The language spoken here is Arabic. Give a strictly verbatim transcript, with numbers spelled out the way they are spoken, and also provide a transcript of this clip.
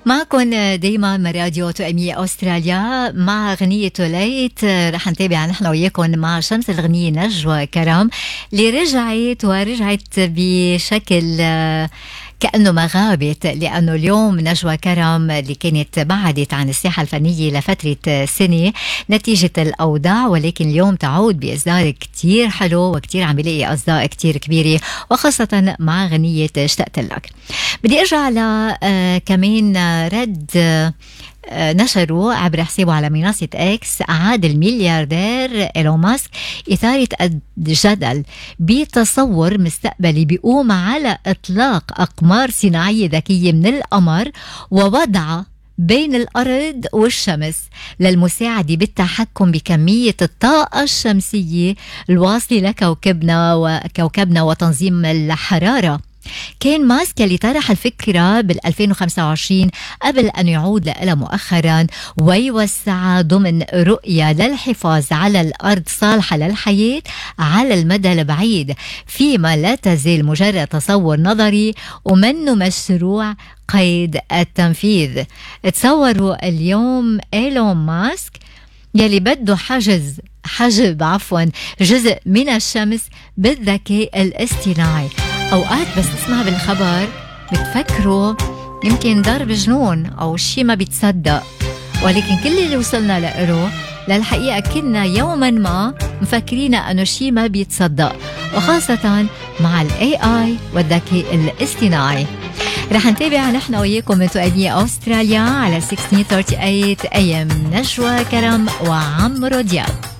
معكم دايما من راديو توأمية أستراليا مع أغنية توليت. رح نتابع نحن وياكم مع شمس الغنية نجوى كرم اللي رجعت ورجعت بشكل كأنه ما غابت، لأنه اليوم نجوى كرم اللي كانت بعدت عن الساحة الفنية لفترة سنة نتيجة الأوضاع، ولكن اليوم تعود بإصدار كتير حلو وكتير عم بلاقي أصداء كتير كبيرة، وخاصة مع غنية اشتقت لك. بدي أرجع ل آه كمان رد آه نشروا عبر حسابه على منصة إكس. أعاد الملياردير إيلون ماسك إثارة الجدل بتصور مستقبلي بيقوم على إطلاق أقمار صناعية ذكية من القمر ووضعها بين الأرض والشمس للمساعدة بالتحكم بكمية الطاقة الشمسية الواصلة لكوكبنا وكوكبنا وتنظيم الحرارة. كان ماسك اللي طرح الفكرة بالألفين وخمسة وعشرين قبل أن يعود لها مؤخرا ويوسع ضمن رؤية للحفاظ على الأرض صالحة للحياة على المدى البعيد، فيما لا تزال مجرد تصور نظري ومنه مشروع قيد التنفيذ. تصوروا اليوم إيلون ماسك يلي بده حجز حجب عفوا جزء من الشمس بالذكاء الاصطناعي. أوقات بس تسمع بالخبر بتفكروا يمكن ضرب جنون أو شيء ما بيتصدق، ولكن كل اللي وصلنا لقره للحقيقة كنا يوما ما مفكرين أنه شيء ما بيتصدق، وخاصة مع ال إيه آي والذكاء الاصطناعي. رح نتابع نحن وياكم من توأمية أستراليا على ستة عشر ثمانية وثلاثين إيه إم نجوى كرم وعمرو دياب.